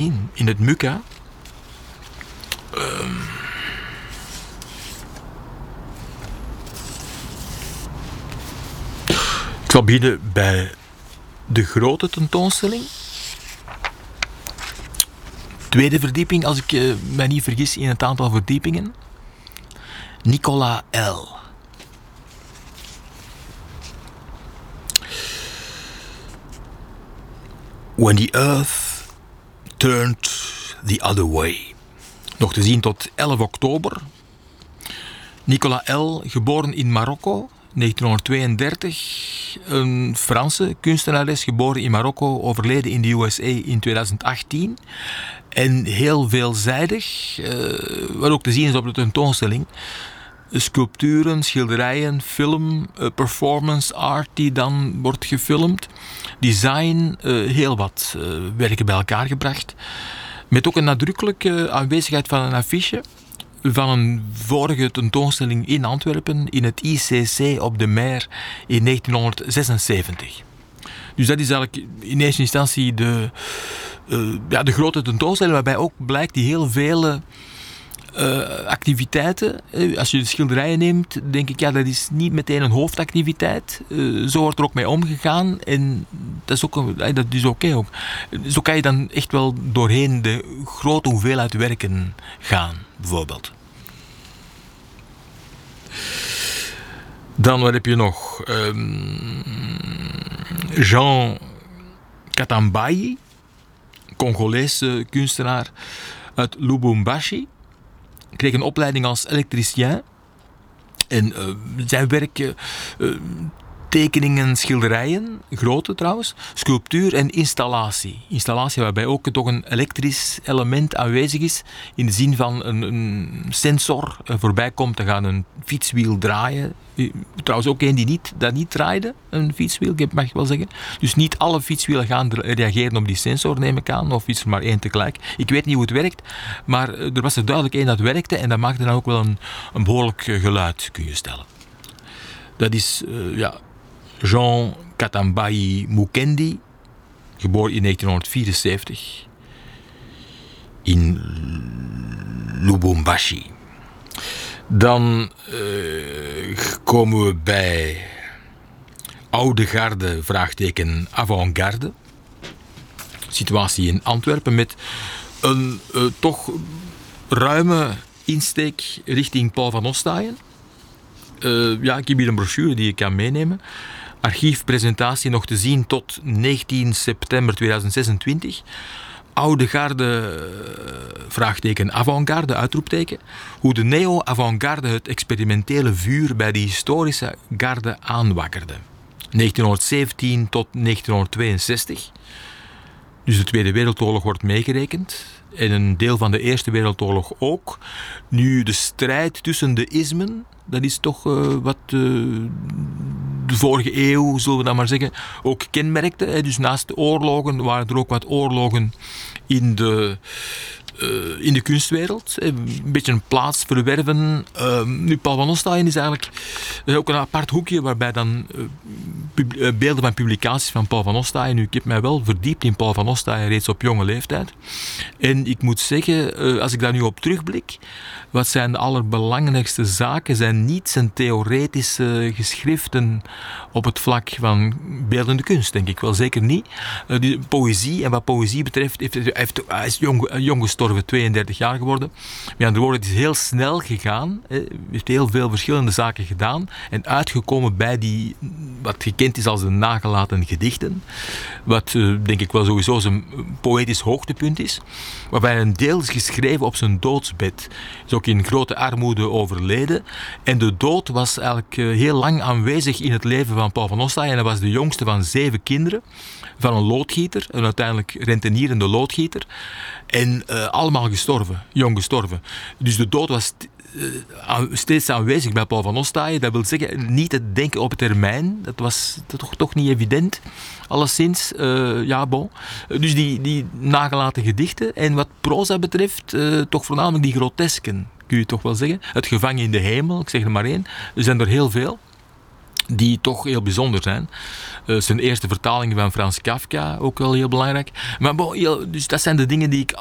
in het MUCA. Ik zal beginnen bij de grote tentoonstelling. Tweede verdieping, als ik mij niet vergis in het aantal verdiepingen. Nicolas L. When the earth turned the other way. Nog te zien tot 11 oktober. Nicolas L., geboren in Marokko, 1932. Een Franse kunstenares, geboren in Marokko, overleden in de USA in 2018. En heel veelzijdig, wat ook te zien is op de tentoonstelling. Sculpturen, schilderijen, film, performance art die dan wordt gefilmd. Design, heel wat werken bij elkaar gebracht. Met ook een nadrukkelijke aanwezigheid van een affiche van een vorige tentoonstelling in Antwerpen in het ICC op de Mer in 1976. Dus dat is eigenlijk in eerste instantie de grote tentoonstelling, waarbij ook blijkt die heel vele activiteiten. Als je de schilderijen neemt, denk ik, ja, dat is niet meteen een hoofdactiviteit. Zo wordt er ook mee omgegaan en dat is ook, dat is oké ook. Zo kan je dan echt wel doorheen de grote hoeveelheid werken gaan, bijvoorbeeld. Dan, wat heb je nog? Jean Katambayi, Congolese kunstenaar uit Lubumbashi. Kreeg een opleiding als elektricien. En zijn werk, tekeningen, schilderijen, grote trouwens, sculptuur en installatie. Installatie waarbij ook toch een elektrisch element aanwezig is, in de zin van een sensor voorbij komt, dan gaat een fietswiel draaien. Trouwens ook een die niet draaide, een fietswiel, ik mag wel zeggen. Dus niet alle fietswielen gaan reageren op die sensor, neem ik aan, of is er maar één tegelijk. Ik weet niet hoe het werkt, maar er was er duidelijk één dat werkte en dat maakte dan ook wel een behoorlijk geluid, kun je stellen. Dat is, Jean Katambayi Mukendi, geboren in 1974 in Lubumbashi. Dan komen we bij oude garde, vraagteken avant-garde. Situatie in Antwerpen met een toch ruime insteek richting Paul van Ostaaien. Ik heb hier een brochure die ik kan meenemen. Archiefpresentatie nog te zien tot 19 september 2026. Oude garde, vraagteken, avant-garde, uitroepteken. Hoe de neo-avant-garde het experimentele vuur bij de historische garde aanwakkerde. 1917 tot 1962. Dus de Tweede Wereldoorlog wordt meegerekend. En een deel van de Eerste Wereldoorlog ook. Nu, de strijd tussen de ismen, dat is toch wat de vorige eeuw, zullen we dan maar zeggen, ook kenmerkte. Dus naast de oorlogen waren er ook wat oorlogen in de kunstwereld. Een beetje een plaats verwerven. Nu, Paul van Ostaaien is eigenlijk ook een apart hoekje waarbij dan beelden van publicaties van Paul van Ostaaien. Nu, ik heb mij wel verdiept in Paul van Ostaaien reeds op jonge leeftijd. En ik moet zeggen, als ik daar nu op terugblik, wat zijn de allerbelangrijkste zaken zijn niet zijn theoretische geschriften op het vlak van beeldende kunst, denk ik wel zeker niet. Die poëzie, en wat poëzie betreft, hij is jong gestorven, 32 jaar geworden. Met andere woorden, het is heel snel gegaan, heeft heel veel verschillende zaken gedaan en uitgekomen bij die, wat gekend is als de nagelaten gedichten, wat denk ik wel sowieso zijn poëtisch hoogtepunt is, waarbij een deel is geschreven op zijn doodsbed. Is ook in grote armoede overleden. En de dood was eigenlijk heel lang aanwezig in het leven van Paul van Ostaaien. En hij was de jongste van 7 kinderen. Van een loodgieter, een uiteindelijk rentenierende loodgieter. En allemaal gestorven, jong gestorven. Dus de dood was steeds aanwezig bij Paul van Ostaaien. Dat wil zeggen, niet het denken op termijn. Dat was toch niet evident. Alleszins, Dus die nagelaten gedichten. En wat proza betreft, toch voornamelijk die grotesken, kun je toch wel zeggen. Het gevangen in de hemel, ik zeg er maar één. Er zijn er heel veel. die toch heel bijzonder zijn. Zijn eerste vertalingen van Frans Kafka, ook wel heel belangrijk. Maar bon, dus dat zijn de dingen die ik